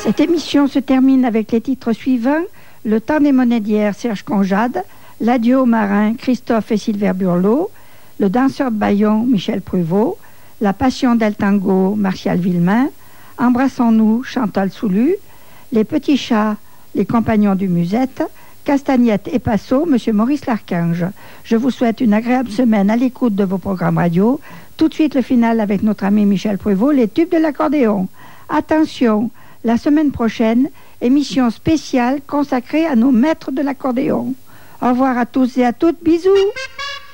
Cette émission se termine avec les titres suivants: Le temps des monnaies d'hier, Serge Conjade; L'adieu aux marins, Christophe et Sylvain Burlot; Le danseur de Bayon, Michel Pruvot; La passion del tango, Martial Villemain; Embrassons-nous, Chantal Soulu; Les petits chats, les compagnons du Musette; Castagnette et Passot, Monsieur Maurice Larchange. Je vous souhaite une agréable semaine à l'écoute de vos programmes radio. Tout de suite le final avec notre ami Michel Pruvot, les tubes de l'accordéon. Attention, la semaine prochaine, émission spéciale consacrée à nos maîtres de l'accordéon. Au revoir à tous et à toutes, bisous.